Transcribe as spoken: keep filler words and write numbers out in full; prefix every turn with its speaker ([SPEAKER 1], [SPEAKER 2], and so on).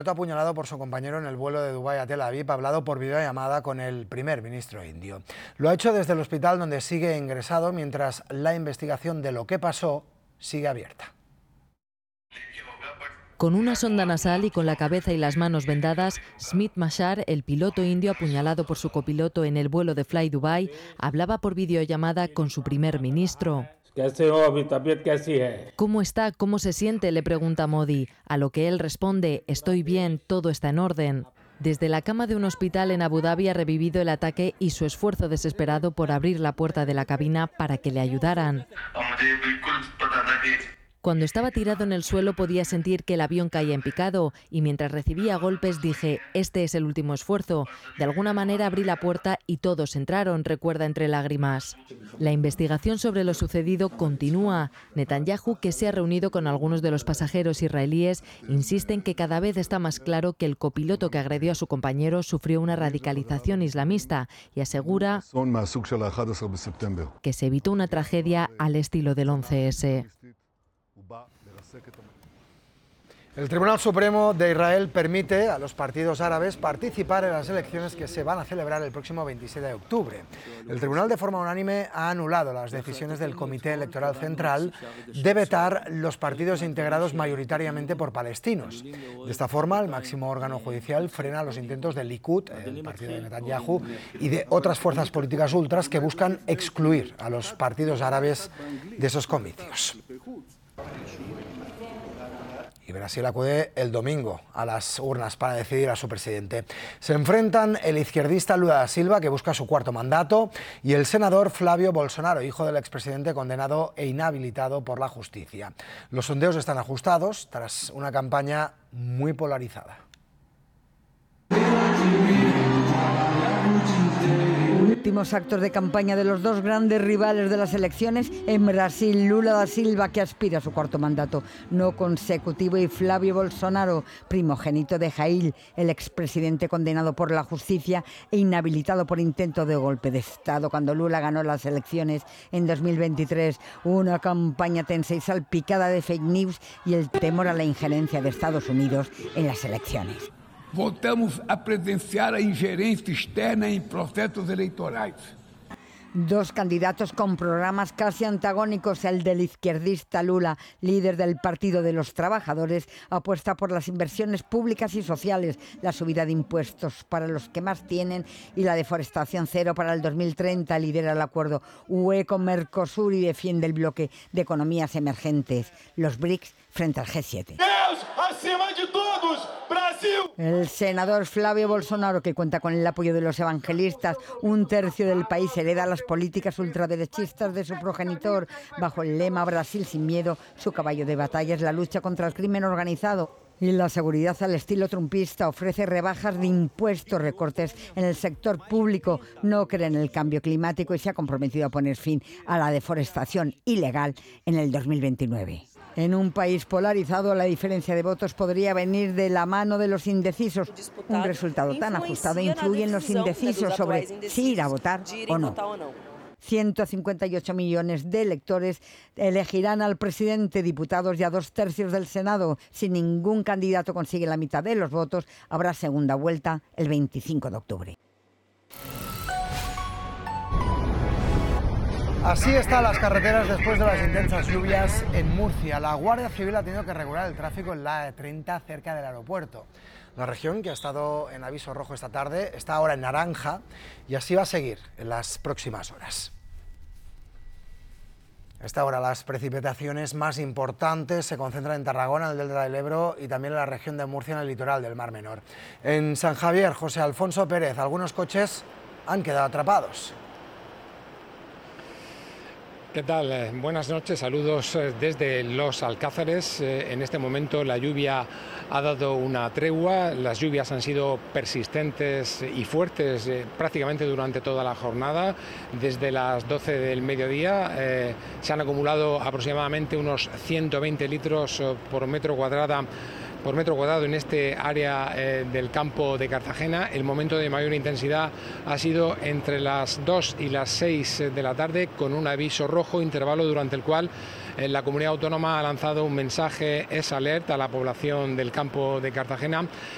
[SPEAKER 1] Apuñalado por su compañero en el vuelo de Dubái a Tel Aviv ha hablado por videollamada con el primer ministro indio. Lo ha hecho desde el hospital donde sigue ingresado mientras la investigación de lo que pasó sigue abierta.
[SPEAKER 2] Con una sonda nasal y con la cabeza y las manos vendadas, Smit Mashar, el piloto indio apuñalado por su copiloto en el vuelo de Fly Dubai, hablaba por videollamada con su primer ministro. ¿Cómo está? ¿Cómo se siente?, le pregunta Modi, a lo que él responde: estoy bien, todo está en orden. Desde la cama de un hospital en Abu Dhabi ha revivido el ataque y su esfuerzo desesperado por abrir la puerta de la cabina para que le ayudaran. Cuando estaba tirado en el suelo podía sentir que el avión caía en picado y mientras recibía golpes dije: este es el último esfuerzo. De alguna manera abrí la puerta y todos entraron, recuerda entre lágrimas. La investigación sobre lo sucedido continúa. Netanyahu, que se ha reunido con algunos de los pasajeros israelíes, insiste en que cada vez está más claro que el copiloto que agredió a su compañero sufrió una radicalización islamista y asegura que se evitó una tragedia al estilo del once ese.
[SPEAKER 1] El Tribunal Supremo de Israel permite a los partidos árabes participar en las elecciones que se van a celebrar el próximo veintisiete de octubre. El tribunal de forma unánime ha anulado las decisiones del Comité Electoral Central de vetar los partidos integrados mayoritariamente por palestinos. De esta forma, el máximo órgano judicial frena los intentos del Likud, el partido de Netanyahu, y de otras fuerzas políticas ultras que buscan excluir a los partidos árabes de esos comicios. Y Brasil acude el domingo a las urnas para decidir a su presidente. Se enfrentan el izquierdista Lula da Silva, que busca su cuarto mandato, y el senador Flavio Bolsonaro, hijo del expresidente condenado e inhabilitado por la justicia. Los sondeos están ajustados tras una campaña muy polarizada.
[SPEAKER 3] Últimos actos de campaña de los dos grandes rivales de las elecciones en Brasil: Lula da Silva, que aspira a su cuarto mandato no consecutivo, y Flavio Bolsonaro, primogénito de Jair, el expresidente condenado por la justicia e inhabilitado por intento de golpe de Estado cuando Lula ganó las elecciones en dos mil veintitrés. Una campaña tensa y salpicada de fake news y el temor a la injerencia de Estados Unidos en las elecciones.
[SPEAKER 4] Voltamos a presenciar a ingerência externa en procesos electorales.
[SPEAKER 3] Dos candidatos con programas casi antagónicos. El del izquierdista Lula, líder del Partido de los Trabajadores, apuesta por las inversiones públicas y sociales, la subida de impuestos para los que más tienen y la deforestación cero para el dos mil treinta. Lidera el acuerdo U E con Mercosur y defiende el bloque de economías emergentes, los BRICS, frente al G siete.
[SPEAKER 5] Deus acima de todos, Brasil.
[SPEAKER 3] El senador Flavio Bolsonaro, que cuenta con el apoyo de los evangelistas, un tercio del país, hereda las políticas ultraderechistas de su progenitor. Bajo el lema Brasil sin miedo, su caballo de batalla es la lucha contra el crimen organizado y la seguridad al estilo trumpista. Ofrece rebajas de impuestos, recortes en el sector público, no cree en el cambio climático y se ha comprometido a poner fin a la deforestación ilegal en el dos mil veintinueve. En un país polarizado, la diferencia de votos podría venir de la mano de los indecisos. Un resultado tan ajustado influye en los indecisos sobre si ir a votar o no. ciento cincuenta y ocho millones de electores elegirán al presidente, diputados y a dos tercios del Senado. Si ningún candidato consigue la mitad de los votos, habrá segunda vuelta el veinticinco de octubre.
[SPEAKER 1] Así están las carreteras después de las intensas lluvias en Murcia. La Guardia Civil ha tenido que regular el tráfico en la A treinta cerca del aeropuerto. La región, que ha estado en aviso rojo esta tarde, está ahora en naranja y así va a seguir en las próximas horas. A esta hora las precipitaciones más importantes se concentran en Tarragona, en el Delta del Ebro y también en la región de Murcia, en el litoral del Mar Menor. En San Javier, José Alfonso Pérez, algunos coches han quedado atrapados.
[SPEAKER 6] ¿Qué tal? Buenas noches, saludos desde Los Alcázares. En este momento la lluvia ha dado una tregua, las lluvias han sido persistentes y fuertes eh, prácticamente durante toda la jornada. Desde las doce del mediodía eh, se han acumulado aproximadamente unos ciento veinte litros por metro cuadrado por metro cuadrado en este área eh, del campo de Cartagena. El momento de mayor intensidad ha sido entre las dos y las seis de la tarde, con un aviso rojo, intervalo durante el cual eh, la comunidad autónoma ha lanzado un mensaje, es alerta a la población del campo de Cartagena